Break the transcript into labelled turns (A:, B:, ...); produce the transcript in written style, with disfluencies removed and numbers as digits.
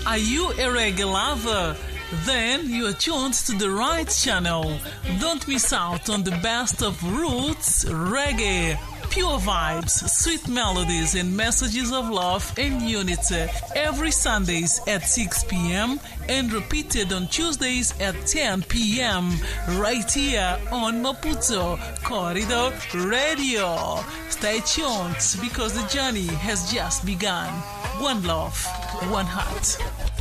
A: Are you a reggae lover? Then you are tuned to the right channel. Don't miss out on the best of roots, reggae, pure vibes, sweet melodies and messages of love and unity every Sundays at 6 p.m. and repeated on Tuesdays at 10 p.m. right here on Maputo Corridor Radio. Stay tuned because the journey has just begun. One love, one heart.